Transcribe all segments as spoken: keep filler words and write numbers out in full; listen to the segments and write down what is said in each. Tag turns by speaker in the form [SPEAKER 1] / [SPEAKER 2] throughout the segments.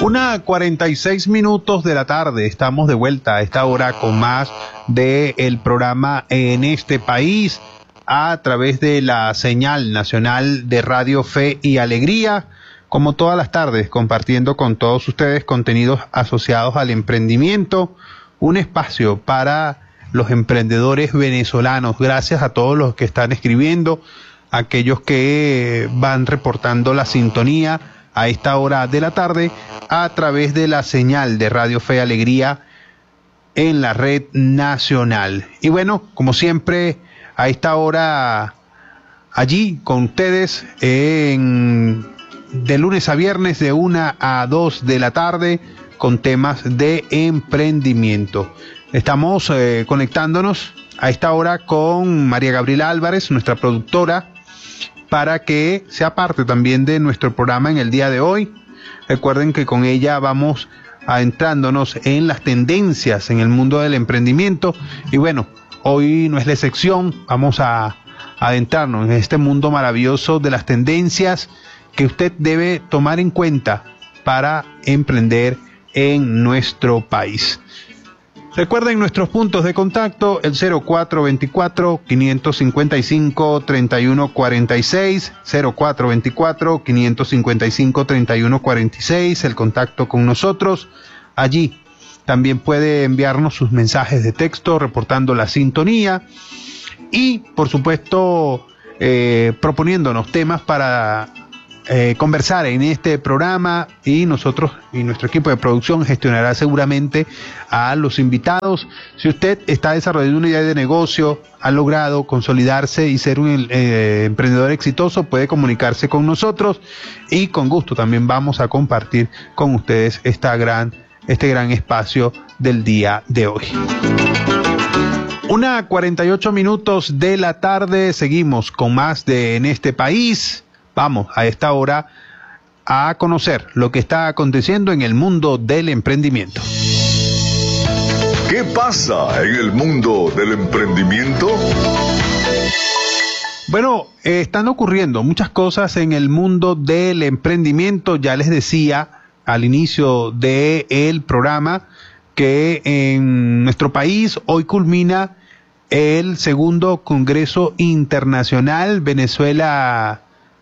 [SPEAKER 1] Una cuarenta y seis minutos de la tarde, estamos de vuelta a esta hora con más del programa En este País a través de la señal nacional de Radio Fe y Alegría, como todas las tardes, compartiendo con todos ustedes contenidos asociados al emprendimiento, un espacio para los emprendedores venezolanos. Gracias a todos los que están escribiendo, aquellos que van reportando la sintonía a esta hora de la tarde a través de la señal de Radio Fe y Alegría en la red nacional. Y bueno, como siempre, a esta hora allí con ustedes en, de lunes a viernes de una a dos de la tarde con temas de emprendimiento. Estamos eh, conectándonos a esta hora con María Gabriela Álvarez, nuestra productora, para que sea parte también de nuestro programa en el día de hoy. Recuerden que con ella vamos adentrándonos en las tendencias en el mundo del emprendimiento y bueno, hoy no es la excepción, vamos a adentrarnos en este mundo maravilloso de las tendencias que usted debe tomar en cuenta para emprender en nuestro país. Recuerden nuestros puntos de contacto, el cero cuatro veinticuatro, quinientos cincuenta y cinco, treinta y uno cuarenta y seis, cero cuatro veinticuatro, quinientos cincuenta y cinco, treinta y uno cuarenta y seis, el contacto con nosotros. Allí también puede enviarnos sus mensajes de texto reportando la sintonía y, por supuesto, eh, proponiéndonos temas para Eh, conversar en este programa y nosotros y nuestro equipo de producción gestionará seguramente a los invitados. Si usted está desarrollando una idea de negocio, ha logrado consolidarse y ser un eh, emprendedor exitoso, puede comunicarse con nosotros y con gusto también vamos a compartir con ustedes esta gran, este gran espacio del día de hoy. Una cuarenta y ocho minutos de la tarde, seguimos con más de En este País. Vamos a esta hora a conocer lo que está aconteciendo en el mundo del emprendimiento.
[SPEAKER 2] ¿Qué pasa en el mundo del emprendimiento?
[SPEAKER 1] Bueno, eh, están ocurriendo muchas cosas en el mundo del emprendimiento. Ya les decía al inicio del programa que en nuestro país hoy culmina el segundo Congreso Internacional Venezuela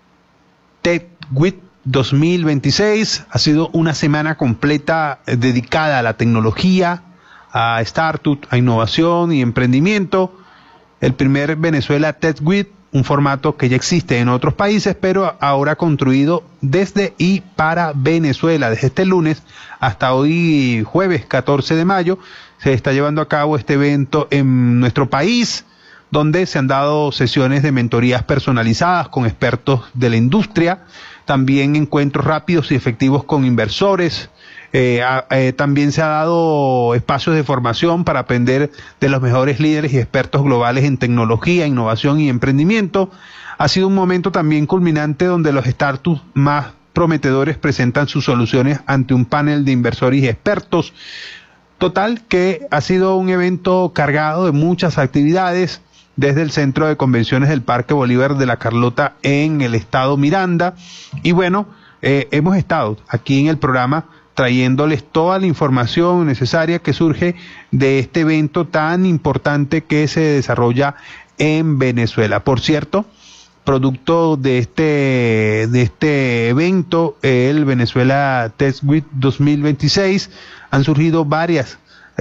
[SPEAKER 1] TechWeek dos mil veintiséis. Ha sido una semana completa dedicada a la tecnología, a startup, a innovación y emprendimiento. El primer Venezuela TechWeek, un formato que ya existe en otros países, pero ahora construido desde y para Venezuela. Desde este lunes hasta hoy, jueves catorce de mayo, se está llevando a cabo este evento en nuestro país, donde se han dado sesiones de mentorías personalizadas con expertos de la industria, también encuentros rápidos y efectivos con inversores, eh, eh, también se ha dado espacios de formación para aprender de los mejores líderes y expertos globales en tecnología, innovación y emprendimiento. Ha sido un momento también culminante donde los startups más prometedores presentan sus soluciones ante un panel de inversores y expertos. Total que ha sido un evento cargado de muchas actividades, desde el Centro de Convenciones del Parque Bolívar de La Carlota en el estado Miranda. Y bueno, eh, hemos estado aquí en el programa trayéndoles toda la información necesaria que surge de este evento tan importante que se desarrolla en Venezuela. Por cierto, producto de este, de este evento, el Venezuela TechWeek dos mil veintiséis, han surgido varias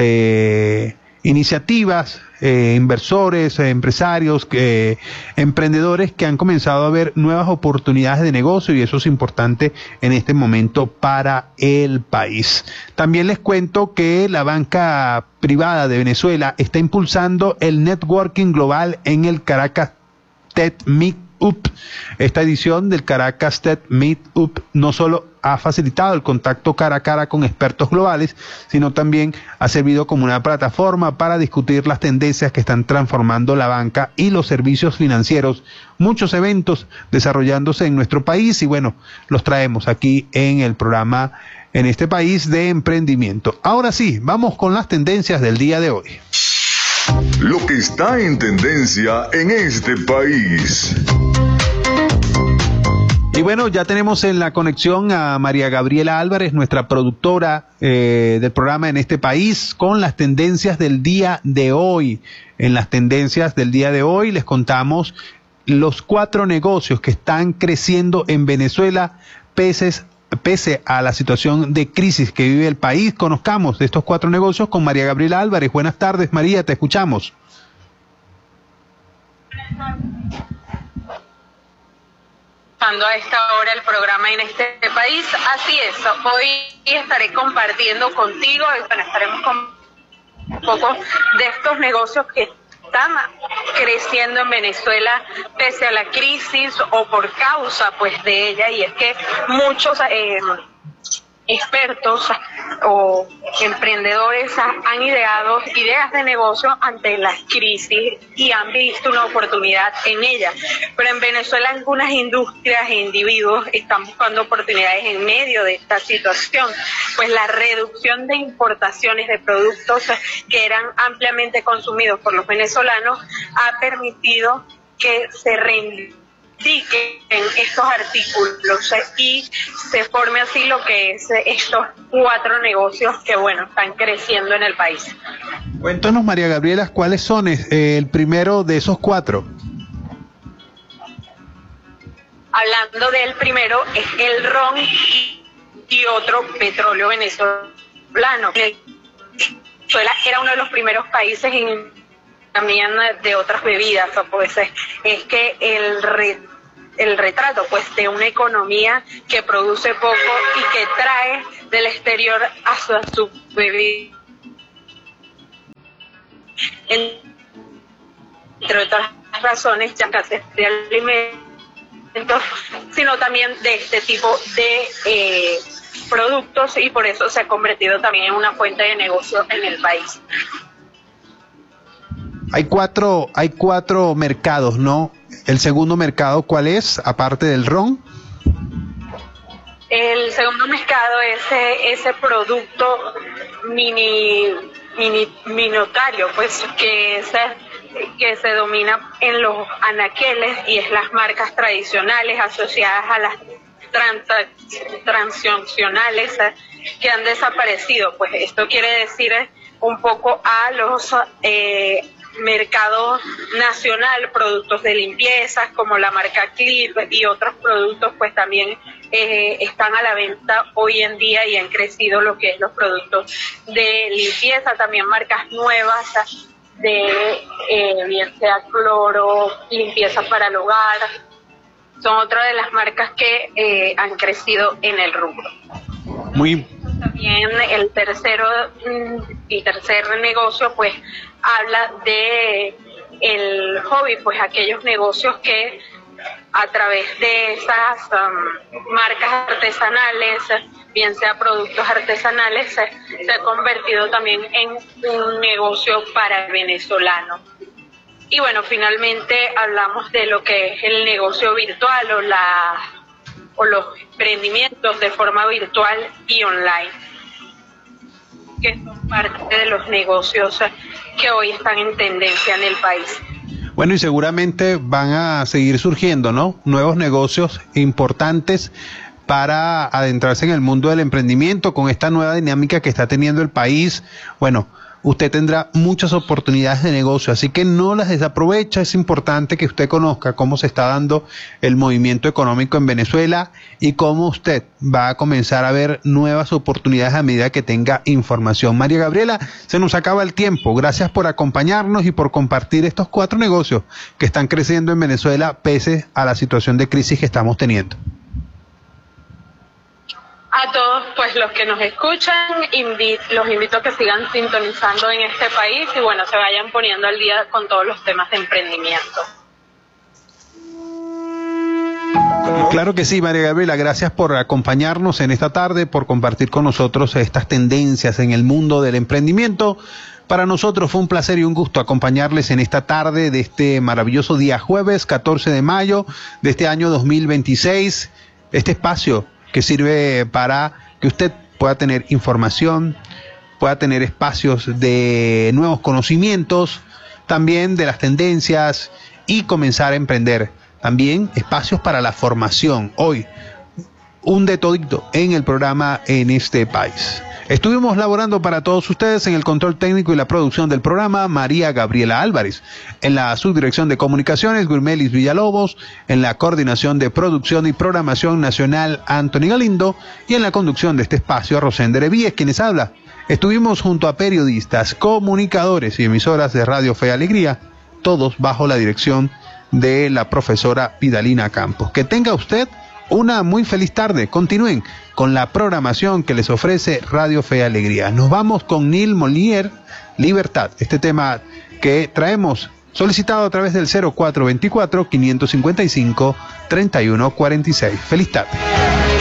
[SPEAKER 1] eh, iniciativas, eh, inversores, eh, empresarios, eh, emprendedores que han comenzado a ver nuevas oportunidades de negocio y eso es importante en este momento para el país. También les cuento que la banca privada de Venezuela está impulsando el networking global en el Caracas Tech Meetup. Esta edición del Caracas Tech Meetup no solo ha facilitado el contacto cara a cara con expertos globales, sino también ha servido como una plataforma para discutir las tendencias que están transformando la banca y los servicios financieros. Muchos eventos desarrollándose en nuestro país y bueno, los traemos aquí en el programa En este País de Emprendimiento. Ahora sí, vamos con las tendencias del día de hoy.
[SPEAKER 2] Lo que está en tendencia en este país.
[SPEAKER 1] Y bueno, ya tenemos en la conexión a María Gabriela Álvarez, nuestra productora eh, del programa En este País, con las tendencias del día de hoy. En las tendencias del día de hoy les contamos los cuatro negocios que están creciendo en Venezuela pese, pese a la situación de crisis que vive el país. Conozcamos de estos cuatro negocios con María Gabriela Álvarez. Buenas tardes, María, te escuchamos.
[SPEAKER 3] A esta hora el programa En este País, así es, hoy estaré compartiendo contigo y bueno, estaremos con un poco de estos negocios que están creciendo en Venezuela pese a la crisis o por causa pues de ella, y es que muchos eh, expertos o emprendedores han ideado ideas de negocio ante las crisis y han visto una oportunidad en ella. Pero en Venezuela algunas industrias e individuos están buscando oportunidades en medio de esta situación, pues la reducción de importaciones de productos que eran ampliamente consumidos por los venezolanos ha permitido que se reivindiquen estos artículos y se forme así lo que es estos cuatro negocios que bueno están creciendo en el país.
[SPEAKER 1] Cuéntanos, María Gabriela, ¿cuáles son eh, el primero de esos cuatro?
[SPEAKER 3] Hablando del primero, es el ron y, y otro petróleo venezolano. Venezuela era uno de los primeros países en también de otras bebidas, pues es, es que el re, el retrato pues de una economía que produce poco y que trae del exterior a su, a su bebida, entre otras razones, ya escasez de alimentos, sino también de este tipo de eh, productos, y por eso se ha convertido también en una fuente de negocio en el país.
[SPEAKER 1] Hay cuatro, hay cuatro mercados, ¿no? El segundo mercado, ¿cuál es, aparte del ron?
[SPEAKER 3] El segundo mercado es ese, ese producto mini, mini minotario, pues que se, que se domina en los anaqueles y es las marcas tradicionales asociadas a las trans, transnacionales que han desaparecido. Pues esto quiere decir un poco a los eh, mercado nacional, productos de limpieza como la marca Clip y otros productos pues también eh, están a la venta hoy en día y han crecido lo que es los productos de limpieza, también marcas nuevas de eh, bien sea cloro, limpieza para el hogar, son otra de las marcas que eh, han crecido en el rubro.
[SPEAKER 1] Muy
[SPEAKER 3] También el tercero y tercer negocio pues habla de el hobby, pues aquellos negocios que a través de esas um, marcas artesanales, bien sea productos artesanales, se, se ha convertido también en un negocio para el venezolano. Y bueno, finalmente hablamos de lo que es el negocio virtual o la o los emprendimientos de forma virtual y online, que son parte de los negocios que hoy están en tendencia en el país.
[SPEAKER 1] Bueno, y seguramente van a seguir surgiendo, ¿no? Nuevos negocios importantes para adentrarse en el mundo del emprendimiento con esta nueva dinámica que está teniendo el país. Bueno, usted tendrá muchas oportunidades de negocio, así que no las desaprovecha. Es importante que usted conozca cómo se está dando el movimiento económico en Venezuela y cómo usted va a comenzar a ver nuevas oportunidades a medida que tenga información. María Gabriela, se nos acaba el tiempo. Gracias por acompañarnos y por compartir estos cuatro negocios que están creciendo en Venezuela pese a la situación de crisis que estamos teniendo.
[SPEAKER 3] A todos pues los que nos escuchan, invit los invito a que sigan sintonizando en este país y bueno, se vayan poniendo al día con todos los temas de emprendimiento.
[SPEAKER 1] Claro que sí, María Gabriela, gracias por acompañarnos en esta tarde, por compartir con nosotros estas tendencias en el mundo del emprendimiento. Para nosotros fue un placer y un gusto acompañarles en esta tarde de este maravilloso día jueves, catorce de mayo de este año dos mil veintiséis. Este espacio que sirve para que usted pueda tener información, pueda tener espacios de nuevos conocimientos, también de las tendencias y comenzar a emprender también espacios para la formación. Hoy, un de todito en el programa En este País. Estuvimos laborando para todos ustedes en el control técnico y la producción del programa, María Gabriela Álvarez. En la subdirección de comunicaciones, Gurmelis Villalobos. En la coordinación de producción y programación nacional, Anthony Galindo. Y en la conducción de este espacio, Rosender Evíes, quienes habla. Estuvimos junto a periodistas, comunicadores y emisoras de Radio Fe y Alegría, todos bajo la dirección de la profesora Pidalina Campos. Que tenga usted una muy feliz tarde. Continúen con la programación que les ofrece Radio Fe y Alegría. Nos vamos con Neil Molière, Libertad. Este tema que traemos solicitado a través del cero cuatro veinticuatro, quinientos cincuenta y cinco, treinta y uno cuarenta y seis. Feliz tarde.